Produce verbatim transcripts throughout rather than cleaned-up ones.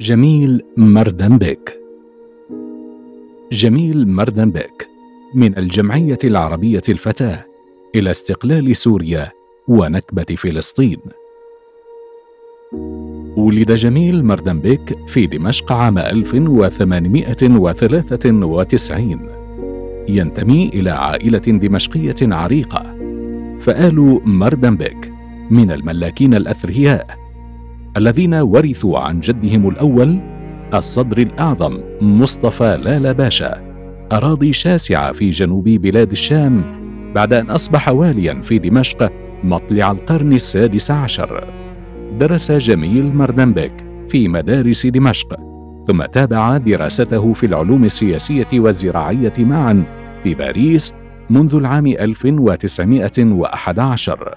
جميل مردنبك. جميل مردنبك من الجمعية العربية الفتاة إلى استقلال سوريا ونكبة فلسطين. ولد جميل مردنبك في دمشق عام ألف وثمانمائة وثلاثة وتسعين. ينتمي إلى عائلة دمشقية عريقة، فآل مردنبك من الملاكين الأثرياء الذين ورثوا عن جدهم الأول الصدر الأعظم مصطفى لالا باشا أراضي شاسعة في جنوب بلاد الشام، بعد أن أصبح واليا في دمشق مطلع القرن السادس عشر. درس جميل مردنبك في مدارس دمشق، ثم تابع دراسته في العلوم السياسية والزراعية معا في باريس منذ العام ألف وتسعمائة وأحد عشر.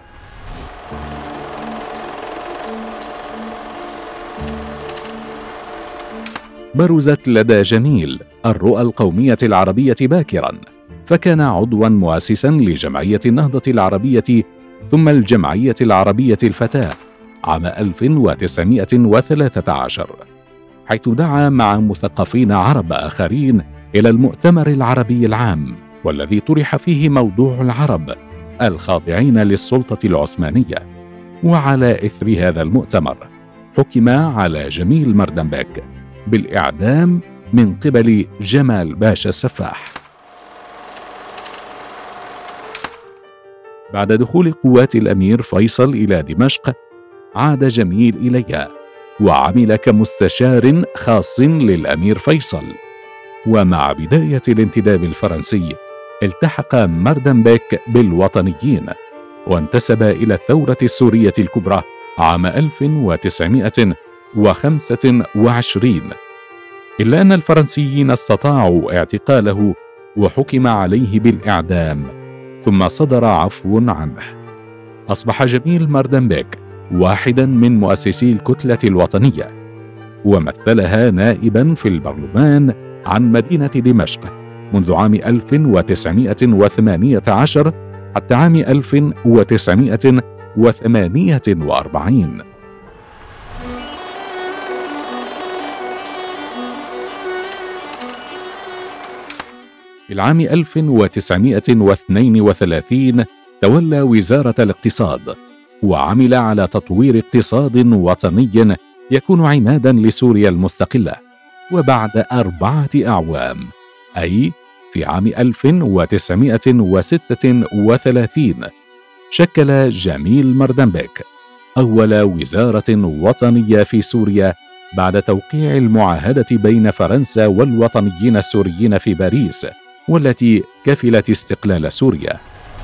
برزت لدى جميل الرؤى القومية العربية باكرا، فكان عضوا مؤسسا لجمعية النهضة العربية ثم الجمعية العربية الفتاة عام ألف وتسعمائة وثلاثة عشر، حيث دعا مع مثقفين عرب آخرين إلى المؤتمر العربي العام، والذي طرح فيه موضوع العرب الخاضعين للسلطة العثمانية. وعلى إثر هذا المؤتمر حكم على جميل مردنبك بالإعدام من قبل جمال باشا السفاح. بعد دخول قوات الأمير فيصل إلى دمشق عاد جميل إليها وعمل كمستشار خاص للأمير فيصل. ومع بداية الانتداب الفرنسي التحق مردنبك بالوطنيين وانتسب إلى الثورة السورية الكبرى عام ألف وتسعمائة وخمسة وعشرين، إلا أن الفرنسيين استطاعوا اعتقاله وحكم عليه بالإعدام، ثم صدر عفو عنه. أصبح جميل مردنبك واحدا من مؤسسي الكتلة الوطنية، ومثلها نائبا في البرلمان عن مدينة دمشق منذ عام ألف وتسعمائة وثمانية عشر حتى عام ألف وتسعمائة وثمانية وأربعين. في العام ألف وتسعمائة واثنين وثلاثين تولى وزارة الاقتصاد، وعمل على تطوير اقتصاد وطني يكون عمادا لسوريا المستقلة. وبعد أربعة أعوام، أي في عام ألف وتسعمائة وستة وثلاثين، شكل جميل مردنبك أول وزارة وطنية في سوريا بعد توقيع المعاهدة بين فرنسا والوطنيين السوريين في باريس، والتي كفلت استقلال سوريا.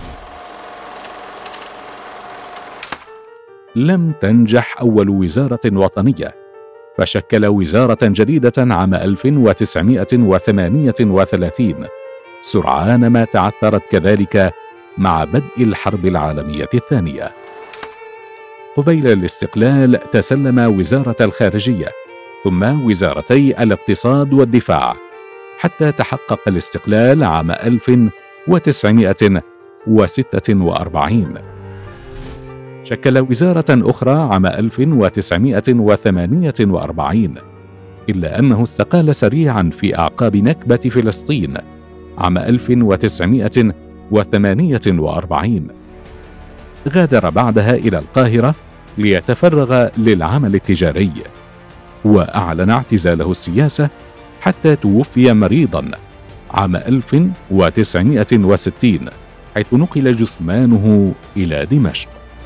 لم تنجح أول وزارة وطنية، فشكل وزارة جديدة عام ألف وتسعمائة وثمانية وثلاثين، سرعان ما تعثرت كذلك مع بدء الحرب العالمية الثانية. قبيل الاستقلال تسلم وزارة الخارجية ثم وزارتي الاقتصاد والدفاع، حتى تحقق الاستقلال عام ألف وتسعمائة وستة وأربعين. شكل وزارة أخرى عام ألف وتسعمائة وثمانية وأربعين، إلا أنه استقال سريعا في أعقاب نكبة فلسطين عام ألف وتسعمائة وثمانية وأربعين. غادر بعدها إلى القاهرة ليتفرغ للعمل التجاري، وأعلن اعتزاله السياسة حتى توفي مريضا عام ألف وتسعمائة وستين، حيث نقل جثمانه إلى دمشق.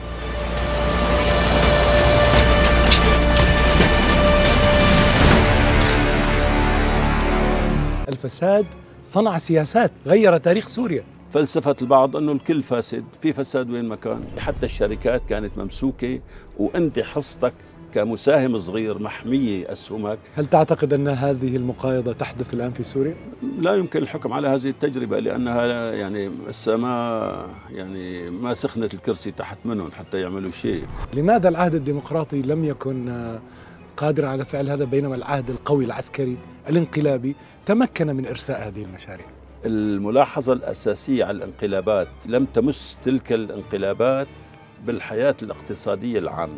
الفساد صنع سياسات غير تاريخ سوريا. فلسفة البعض أنه الكل فاسد، في فساد وين ما كان، حتى الشركات كانت ممسوكة وأنت حصتك كمساهم صغير محمية أسهمك. هل تعتقد أن هذه المقايضة تحدث الآن في سوريا؟ لا يمكن الحكم على هذه التجربة، لأنها يعني ما يعني ما سخنت الكرسي تحت منهم حتى يعملوا شيء. لماذا العهد الديمقراطي لم يكن قادرا على فعل هذا، بينما العهد القوي العسكري الانقلابي تمكن من إرساء هذه المشاريع؟ الملاحظة الأساسية على الانقلابات لم تمس تلك الانقلابات بالحياة الاقتصادية العامة.